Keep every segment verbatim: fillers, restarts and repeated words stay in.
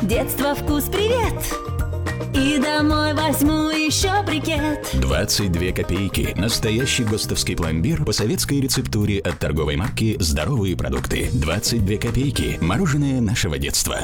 в детство вкус привет. И домой возьму еще брикет. двадцать две копейки. Настоящий гостовский пломбир по советской рецептуре от торговой марки «Здоровые продукты». двадцать две копейки. Мороженое нашего детства.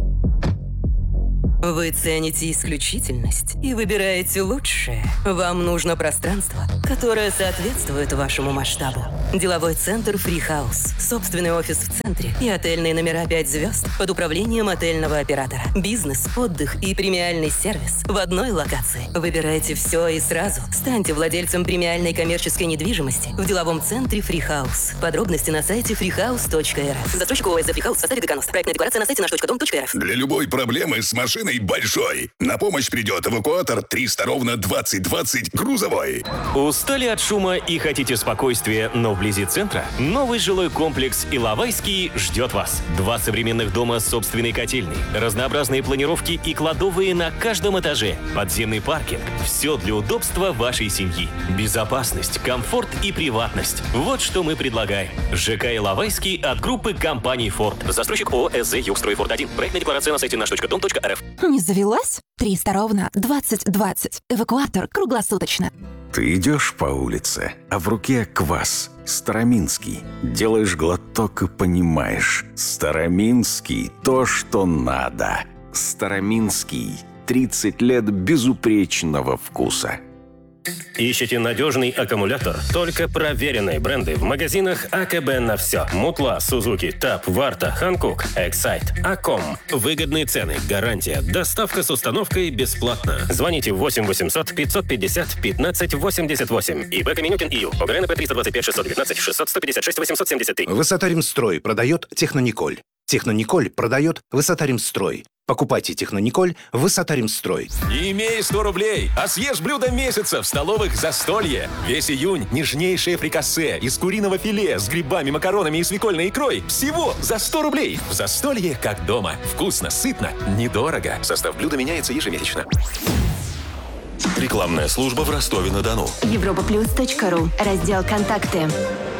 Вы цените исключительность и выбираете лучшее. Вам нужно пространство, которое соответствует вашему масштабу. Деловой центр Free House. Собственный офис в центре и отельные номера пять звезд под управлением отельного оператора. Бизнес, отдых и премиальный сервис в одной локации. Выбирайте все и сразу. Станьте владельцем премиальной коммерческой недвижимости в деловом центре Free House. Подробности на сайте freehouse точка эр эф. Застройщик ООО Free House в составе Деканус. Проектная декларация на сайте наш точка дом точка эр эф. Для любой проблемы с машиной большой. На помощь придет эвакуатор триста ровно двадцать двадцать грузовой. Устали от шума и хотите спокойствия, но вблизи центра? Новый жилой комплекс Иловайский ждет вас. Два современных дома с собственной котельной, разнообразные планировки и кладовые на каждом этаже, подземный паркинг. Все для удобства вашей семьи. Безопасность, комфорт и приватность. Вот что мы предлагаем. ЖК Иловайский от группы компаний Форд. Застройщик ООО СЗ Югстрой Форд один. Проектная декларация на сайте наш точка дом точка эр эф. Не завелась? триста ровно двадцать двадцать. Эвакуатор круглосуточно. Ты идешь по улице, а в руке квас. Староминский. Делаешь глоток и понимаешь. Староминский – то, что надо. Староминский. тридцать лет безупречного вкуса. Ищете надежный аккумулятор? Только проверенные бренды в магазинах АКБ на все. Мутла, Сузуки, Тап, Варта, Ханкук, Эксайт, Аком. Выгодные цены, гарантия, доставка с установкой бесплатно. Звоните восемь восемьсот пятьсот пятьдесят пятнадцать восемьдесят восемь. ИП Каменютин ИЮ. ОГРНП триста двадцать пять шестьсот девятнадцать шестьсот сто пятьдесят шесть восемьсот семьдесят три. Высота-Ремстрой продает Технониколь. Технониколь продает Высота-Ремстрой. Покупайте Технониколь Высота-Ремстрой. Имей сто рублей, а съешь блюдо месяца в столовых «Застолье». Весь июнь нежнейшее фрикасе из куриного филе с грибами, макаронами и свекольной икрой всего за сто рублей. В «Застолье» как дома. Вкусно, сытно, недорого. Состав блюда меняется ежемесячно. Рекламная служба в Ростове-на-Дону. европа плюс точка ру. Раздел «Контакты».